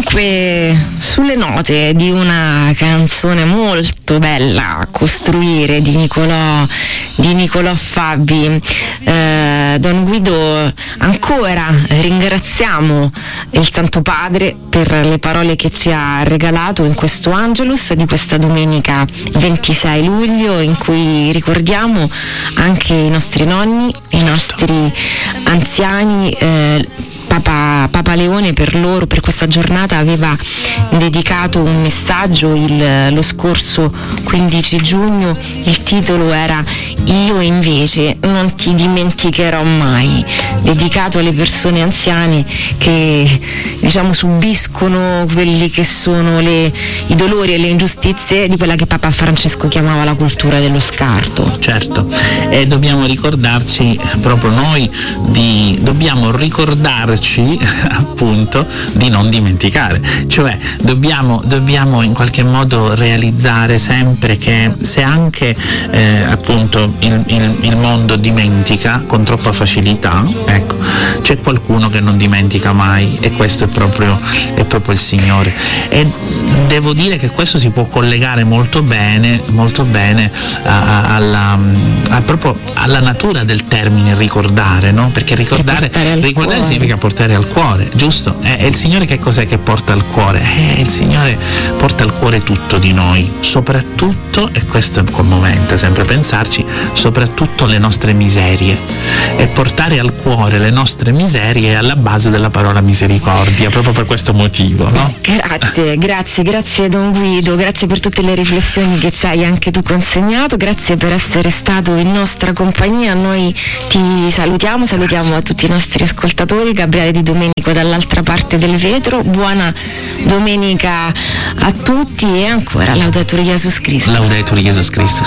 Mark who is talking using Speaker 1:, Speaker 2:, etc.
Speaker 1: Dunque, sulle note di una canzone molto bella a costruire di Nicolò Fabi, Don Guido, ancora ringraziamo il Santo Padre per le parole che ci ha regalato in questo Angelus di questa domenica 26 luglio, in cui ricordiamo anche i nostri nonni, i nostri anziani. Papa Leone per loro, per questa giornata, aveva dedicato un messaggio lo scorso 15 giugno. Il titolo era "Io invece non ti dimenticherò mai", dedicato alle persone anziane che, diciamo, subiscono quelli che sono i dolori e le ingiustizie di quella che Papa Francesco chiamava la cultura dello scarto.
Speaker 2: Certo, e dobbiamo ricordarci proprio noi dobbiamo ricordarci appunto di non dimenticare, cioè dobbiamo in qualche modo realizzare sempre che se anche appunto il mondo dimentica con troppa facilità, ecco, c'è qualcuno che non dimentica mai, e questo è proprio il Signore. E devo dire che questo si può collegare molto bene proprio alla natura del termine ricordare, no? Perché ricordare significa portare al cuore, giusto? E il Signore che cos'è che porta al cuore? Il Signore porta al cuore tutto di noi, soprattutto, e questo è commovente sempre pensarci, soprattutto le nostre miserie. E portare al cuore le nostre miserie è alla base della parola misericordia, proprio per questo motivo, no?
Speaker 1: Grazie Don Guido, grazie per tutte le riflessioni che ci hai anche tu consegnato, grazie per essere stato in nostra compagnia. Noi ti salutiamo a tutti i nostri ascoltatori. Gabriele Di Domenico dall'altra parte del vetro, buona domenica a tutti, e ancora Laudetur Jesus Christus.
Speaker 2: Laudetur Jesus Christus.